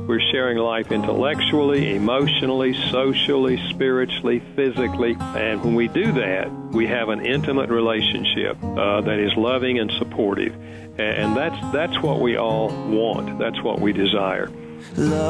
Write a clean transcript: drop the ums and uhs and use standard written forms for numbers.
We're sharing life intellectually, emotionally, socially, spiritually, physically. And when we do that, we have an intimate relationship that is loving and supportive. And that's what we all want. That's what we desire.